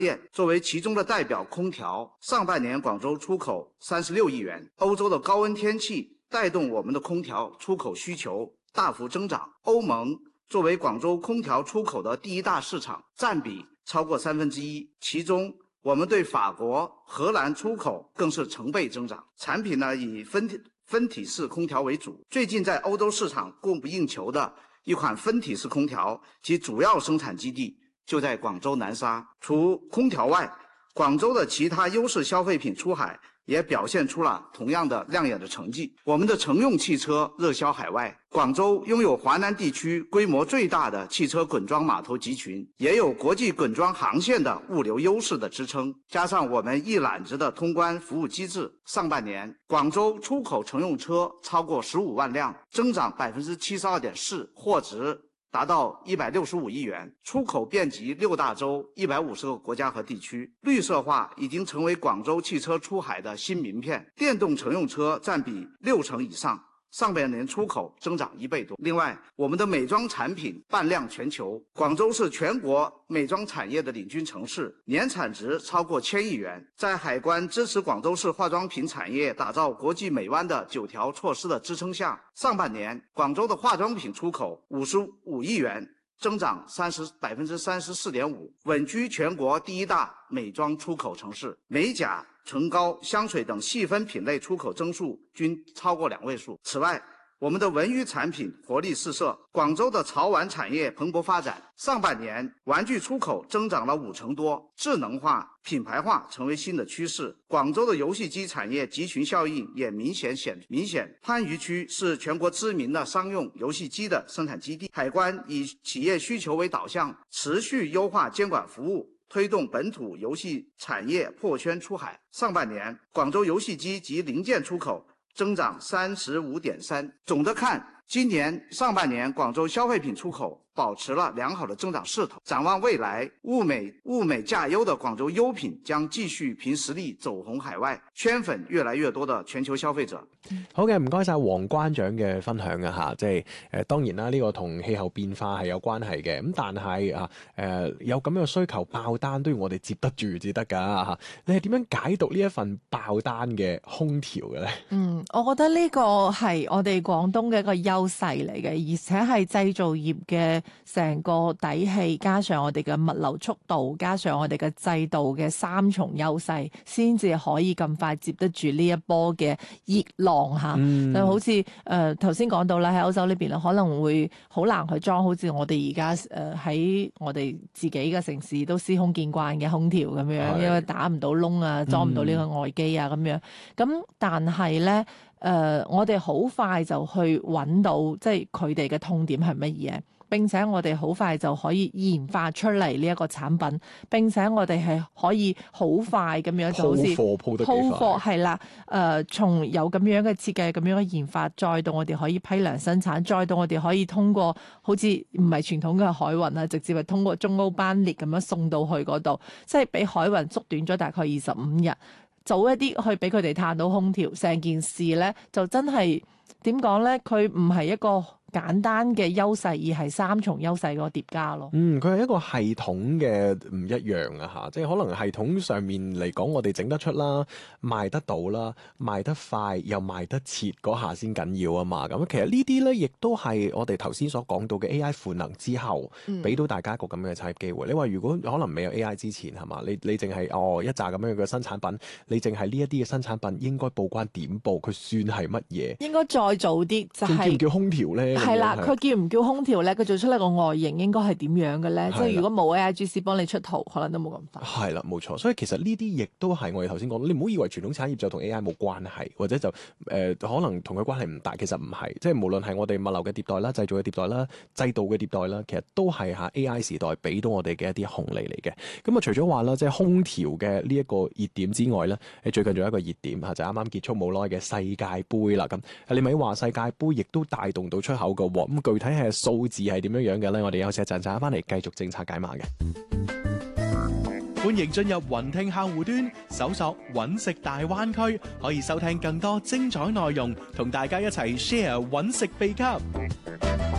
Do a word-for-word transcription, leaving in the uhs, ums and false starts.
電作為其中的代表空調，上半年廣州出口三十六億元。歐洲的高溫天氣帶動我們的空調出口需求大幅增長。歐盟作為廣州空調出口的第一大市場，佔比超過三分之一，其中我們對法國、荷蘭出口更是成倍增長。產品呢以分體分體式空調為主，最近在歐洲市場供不應求的一款分體式空調，其主要生產基地就在廣州南沙。除空調外，廣州的其他優勢消費品出海也表現出了同樣的亮眼的成績。我們的乘用汽車熱銷海外，廣州擁有華南地區規模最大的汽車滾裝碼頭集群，也有國際滾裝航線的物流優勢的支撐，加上我們一攬子的通關服務機制，上半年廣州出口乘用車超過十五萬輛，增長百分之七十二點四，貨值達到一百六十五億元，出口遍及六大洲一百五十個國家和地區。綠色化已經成為廣州汽車出海的新名片，電動乘用車佔比六成以上，上半年出口增長一倍多。另外，我們的美妝產品扮亮全球，廣州是全國美妝產業的領軍城市，年產值超過千億元。在海關支持廣州市化妝品產業打造國際美灣的九條措施的支撐下，上半年廣州的化妝品出口五十五億元，增長三十百分之三十四點五，穩居全國第一大美妝出口城市。美甲、唇膏、香水等細分品類出口增速均超過兩位數。此外，我們的文娛產品活力四射，廣州的潮玩產業蓬勃發展。上半年玩具出口增長了五成多，智能化、品牌化成為新的趨勢。廣州的遊戲機產業集群效應也明顯顯明顯。番禺區是全國知名的商用遊戲機的生產基地。海關以企業需求為導向，持續優化監管服務，推動本土遊戲產業破圈出海。上半年，廣州遊戲機及零件出口增長三十五點三。總的看，今年上半年廣州消費品出口保持了良好的增長勢頭。展望未來，物美物美價優的廣州優品將繼續憑實力走紅海外，圈粉越來越多的全球消費者。 好嘅，唔該晒黃關長嘅分享啊吓，即係誒當然啦，呢個同氣候變化係有關係嘅，咁但係啊誒有咁樣嘅需求爆單都要我哋接得住至得噶吓。你係點樣解讀呢一份爆單嘅空調嘅咧？嗯， 我覺得呢個係我哋廣東嘅一個優勢嚟嘅，而且係製造業嘅成個底氣，加上我哋嘅物流速度，加上我哋嘅制度嘅三重優勢，先至可以咁快接得住呢一波嘅熱浪吓。嗯、就好似誒頭先講到啦，喺歐洲呢邊可能會好難去裝，好似我哋而家誒喺我哋自己嘅城市都司空見慣嘅空調咁樣，因為打唔到窿啊，裝唔到呢個外機啊咁樣。咁但係咧。誒、呃，我哋好快就去揾到，即係佢哋嘅痛點係乜嘢，並且我哋好快就可以研發出嚟呢一個產品，並且我哋係可以好快咁樣就好似鋪貨鋪得幾快，鋪貨係啦。誒、呃，從有咁樣嘅設計、咁樣嘅研發，再到我哋可以批量生產，再到我哋可以通過好似唔係傳統嘅海運啊，直接係通過中歐班列咁樣送到去嗰度，即係比海運縮短咗大概二十五日。早一啲去俾佢哋嘆到空調，成件事咧就真係點講咧？佢唔係一個簡單嘅優勢，而係三重優勢嗰個疊加咯。 嗯，佢係一個系統嘅唔一樣啊嚇，即係可能系統上面嚟講，我哋整得出啦，賣得到啦，賣得快又賣得切嗰下先緊要啊嘛。咁其實呢啲咧，亦都係我哋頭先所講到嘅 A I 賦能之後，俾、嗯、到大家一個咁樣嘅產業機會。你話如果可能未有 A I 之前係嘛？你你淨係哦一紮咁樣嘅新產品，你淨係呢一啲嘅新產品應該報關點報？佢算係乜嘢？應該再早啲就係、是、 叫唔叫空調咧？ 係啦，佢叫唔叫空調咧？佢做出嚟個外形應該係點樣嘅咧？即係如果冇 A I G C 幫你出圖，可能都冇咁快。 係啦，冇錯。所以其實呢啲亦都係我哋頭先講，你唔好以為傳統產業就同 A I 冇關係，或者就誒、呃、可能同佢關係唔大。其實唔係，即係無論係我哋物流嘅迭代啦、製造嘅迭代啦、制度嘅迭代啦，其實都係嚇 A I 時代俾到我哋嘅一啲紅利嚟嘅。咁啊，除咗話啦，即係空調嘅呢一個熱點之外咧，誒最近仲有一個熱點嚇，就啱啱結束冇耐嘅世界盃啦。咁你咪話世界盃亦都帶動到出口嘅喎。咁具體係數字係點樣樣嘅咧？我哋休息一陣，陣翻嚟繼續政策解碼嘅。 歡迎進入雲聽客戶端，搜索揾食大灣區，可以收聽更多精彩內容，同大家一齊 share 揾食秘笈。